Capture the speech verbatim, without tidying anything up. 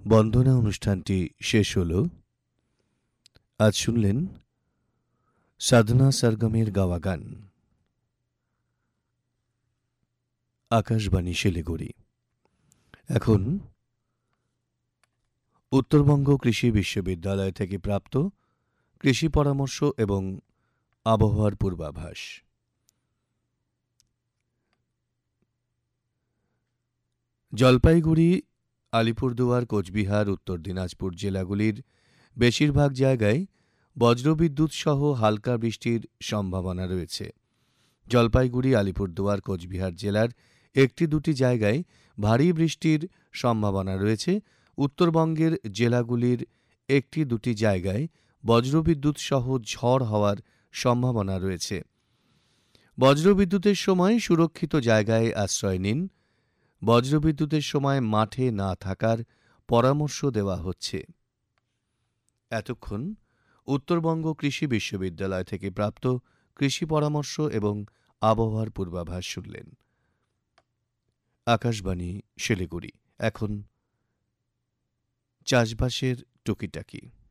বন্দনা অনুষ্ঠানটি শেষ হলো। আজ শুনলেন সাধনা সরগমের গাওয়া গান। আকাশবাণী শিলিগুড়ি। এখন উত্তরবঙ্গ কৃষি বিশ্ববিদ্যালয় থেকে প্রাপ্ত কৃষি পরামর্শ এবং আবহাওয়ার পূর্বাভাস। জলপাইগুড়ি, আলিপুরদুয়ার, কোচবিহার, উত্তর দিনাজপুর জেলাগুলির বেশিরভাগ জায়গায় বজ্রবিদ্যুৎ সহ হালকা বৃষ্টির সম্ভাবনা রয়েছে। জলপাইগুড়ি, আলিপুরদুয়ার, কোচবিহার জেলার একটি দুটি জায়গায় ভারী বৃষ্টির সম্ভাবনা রয়েছে। উত্তরবঙ্গের জেলাগুলির একটি দুটি জায়গায় বজ্রবিদ্যুৎ সহ ঝড় হওয়ার সম্ভাবনা রয়েছে। বজ্রবিদ্যুতের সময় সুরক্ষিত জায়গায় আশ্রয় নিন। বজ্রবিদ্যুতের সময় মাঠে না থাকার পরামর্শ দেওয়া হচ্ছে। এতক্ষণ উত্তরবঙ্গ কৃষি বিশ্ববিদ্যালয় থেকে প্রাপ্ত কৃষি পরামর্শ এবং আবহাওয়ার পূর্বাভাস শুনলেন। আকাশবাণী শিলিগুড়ি। এখন চাষবাসের টুকিটাকি।